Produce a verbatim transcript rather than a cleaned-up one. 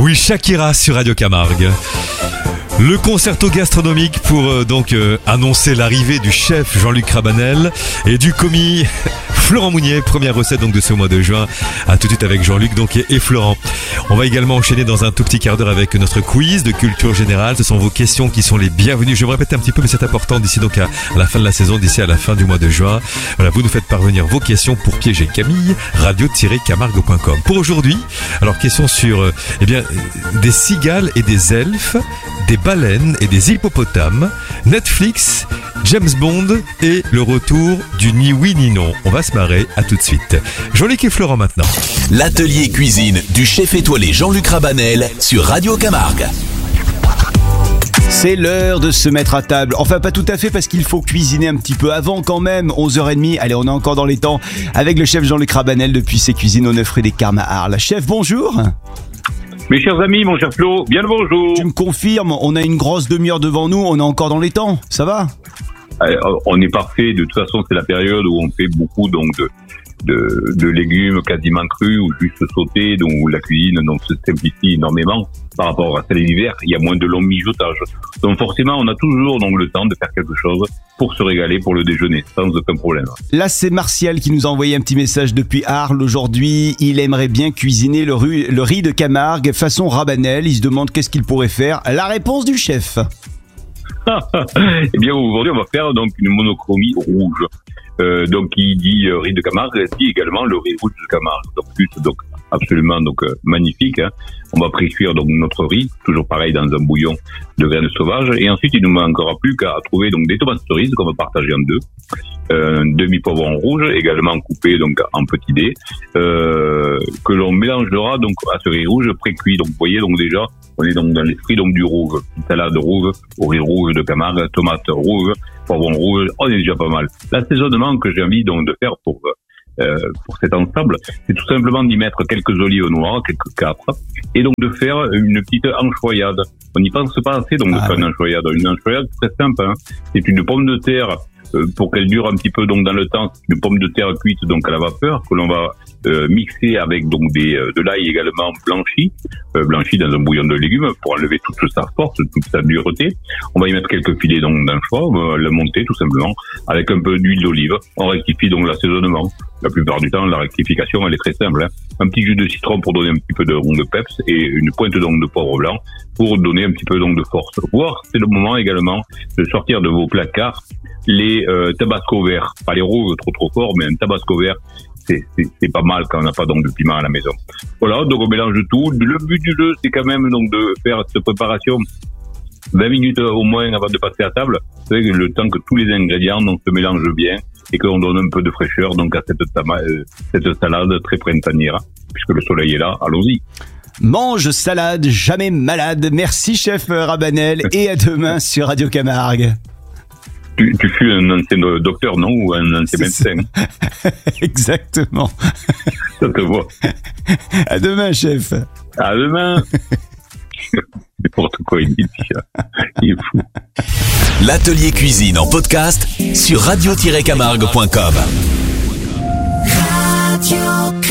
Oui, Shakira sur Radio Camargue. Le concerto gastronomique pour euh, donc euh, annoncer l'arrivée du chef Jean-Luc Rabanel et du commis Florent Mounier. Première recette donc de ce mois de juin. À tout de suite avec Jean-Luc donc et, et Florent. On va également enchaîner dans un tout petit quart d'heure avec notre quiz de culture générale. Ce sont vos questions qui sont les bienvenues. Je vais me répéter un petit peu, mais c'est important d'ici donc à, à la fin de la saison, d'ici à la fin du mois de juin. Voilà, vous nous faites parvenir vos questions pour piéger Camille. radio tiret camargue point com. Pour aujourd'hui, alors question sur euh, eh bien des cigales et des elfes, des baleines et des hippopotames, Netflix, James Bond et le retour du ni oui ni non. On va se marrer, à tout de suite. Jean-Luc et Florent maintenant. L'atelier cuisine du chef étoilé Jean-Luc Rabanel sur Radio Camargue. C'est l'heure de se mettre à table. Enfin, pas tout à fait parce qu'il faut cuisiner un petit peu avant quand même. onze heures trente. Allez, on est encore dans les temps avec le chef Jean-Luc Rabanel depuis ses cuisines aux neuf rue des Carmes à Arles. Chef, bonjour. Mes chers amis, mon cher Flo, bien le bonjour. Tu me confirmes, on a une grosse demi-heure devant nous, on est encore dans les temps, ça va ? Alors, on est parfait, de toute façon c'est la période où on fait beaucoup donc de, de, de légumes quasiment crus ou juste sautés, donc où la cuisine donc, se simplifie énormément par rapport à celle de l'hiver, il y a moins de long mijotage. Donc forcément on a toujours donc le temps de faire quelque chose pour se régaler pour le déjeuner, sans aucun problème. Là c'est Martial qui nous a envoyé un petit message depuis Arles aujourd'hui, il aimerait bien cuisiner le, ru- le riz de Camargue façon Rabanel, il se demande qu'est-ce qu'il pourrait faire. La réponse du chef. Eh bien aujourd'hui on va faire donc une monochromie rouge. Euh, donc qui dit euh, riz de Camargue dit également le riz rouge de Camargue. Donc plus donc absolument donc euh, magnifique. Hein. On va pré-cuire donc notre riz, toujours pareil dans un bouillon de graines sauvages. Et ensuite il nous manquera plus qu'à trouver donc des tomates cerises qu'on va partager en deux, euh, un demi poivron rouge également coupé donc en petits dés, euh, que l'on mélangera donc à ce riz rouge pré-cuit. Donc vous voyez donc déjà on est donc dans l'esprit donc du rouge, une salade rouge, au riz rouge de Camargue, tomates rouges, poivron rouge, on est déjà pas mal. L'assaisonnement que j'ai envie donc de faire pour euh, pour cet ensemble, c'est tout simplement d'y mettre quelques olives noires, quelques capres, et donc de faire une petite anchoyade. On n'y pense pas assez donc de ah, faire ouais. une anchoyade. Une anchoyade c'est très simple, hein. C'est une pomme de terre euh, pour qu'elle dure un petit peu donc dans le temps, une pomme de terre cuite donc à la vapeur que l'on va euh, mixer avec donc des euh, de l'ail également blanchi, euh, blanchi dans un bouillon de légumes pour enlever toute sa force, toute sa dureté. On va y mettre quelques filets donc d'anchois, on va le monter tout simplement avec un peu d'huile d'olive. On rectifie donc l'assaisonnement. La plupart du temps, la rectification, elle est très simple. Hein. Un petit jus de citron pour donner un petit peu de, de peps et une pointe donc de poivre blanc pour donner un petit peu donc de force. Voire, c'est le moment également de sortir de vos placards les euh, tabasco verts. Pas les rouges trop trop forts, mais un tabasco vert, c'est, c'est, c'est pas mal quand on n'a pas donc de piment à la maison. Voilà, donc on mélange tout. Le but du jeu, c'est quand même donc de faire cette préparation vingt minutes au moins avant de passer à table. C'est le temps que tous les ingrédients donc, se mélangent bien et qu'on donne un peu de fraîcheur donc à cette, tama- euh, cette salade très printanière. Puisque le soleil est là, allons-y. Mange salade, jamais malade. Merci chef Rabanel et à demain sur Radio Camargue. Tu, tu fus un ancien docteur, non? Ou un ancien médecin? Exactement. Ça te voit. À demain, chef. À demain. N'importe quoi, il dit. Il est fou. L'atelier cuisine en podcast sur radio tiret camargue point com. Radio